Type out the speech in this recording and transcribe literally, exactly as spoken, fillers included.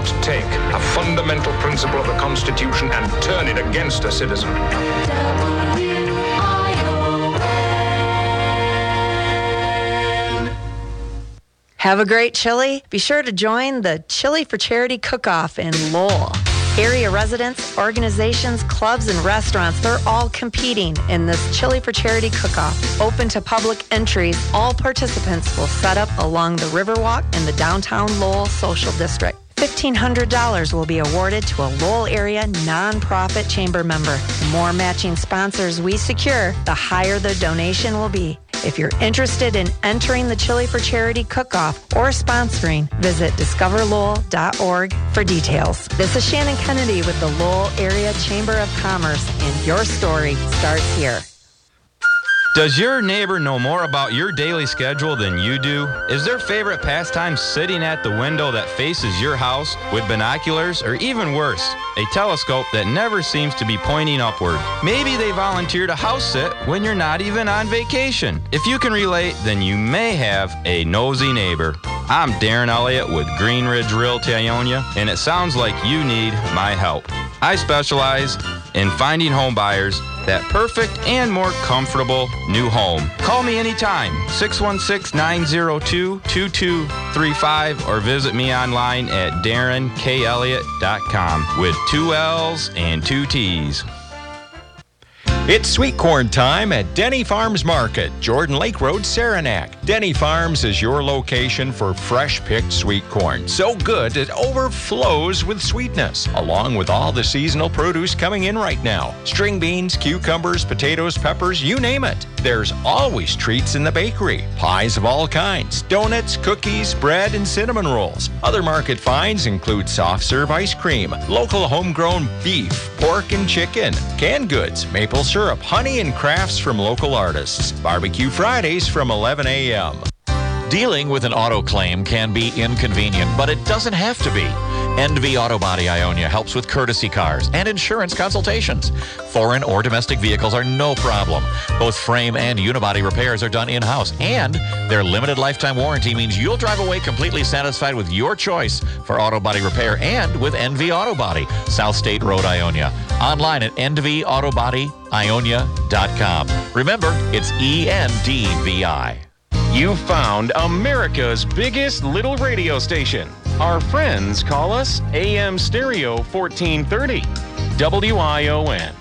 not take a fundamental principle of the Constitution and turn it against a citizen. Have a great chili? Be sure to join the Chili for Charity Cook-Off in Lowell. Area residents, organizations, clubs, and restaurants, they're all competing in this Chili for Charity Cook-Off. Open to public entries, all participants will set up along the Riverwalk in the downtown Lowell Social District. fifteen hundred dollars will be awarded to a Lowell area nonprofit chamber member. The more matching sponsors we secure, the higher the donation will be. If you're interested in entering the Chili for Charity Cook-Off or sponsoring, visit discover lowell dot org for details. This is Shannon Kennedy with the Lowell Area Chamber of Commerce, and your story starts here. Does your neighbor know more about your daily schedule than you do? Is their favorite pastime sitting at the window that faces your house with binoculars, or even worse, a telescope that never seems to be pointing upward? Maybe they volunteer to house sit when you're not even on vacation. If you can relate, then you may have a nosy neighbor. I'm Darren Elliott with Green Ridge Realty Ionia, and it sounds like you need my help. I specialize in finding home buyers that perfect and more comfortable new home. Call me anytime, six one six, nine zero two, two two three five, or visit me online at darren k elliott dot com with two L's and two T's. It's sweet corn time at Denny Farms Market, Jordan Lake Road, Saranac. Denny Farms is your location for fresh-picked sweet corn. So good it overflows with sweetness, along with all the seasonal produce coming in right now. String beans, cucumbers, potatoes, peppers, you name it. There's always treats in the bakery. Pies of all kinds, donuts, cookies, bread, and cinnamon rolls. Other market finds include soft-serve ice cream, local homegrown beef, pork and chicken, canned goods, maple syrup, honey, and crafts from local artists. Barbecue Fridays from eleven a.m. Dealing with an auto claim can be inconvenient, but it doesn't have to be. N V Auto Body Ionia helps with courtesy cars and insurance consultations. Foreign or domestic vehicles are no problem. Both frame and unibody repairs are done in-house, and their limited lifetime warranty means you'll drive away completely satisfied with your choice for auto body repair and with N V Auto Body, South State Road, Ionia. Online at n v auto body ionia dot com. Remember, it's E N D V I. You found America's biggest little radio station. Our friends call us A M Stereo fourteen thirty, W I O N.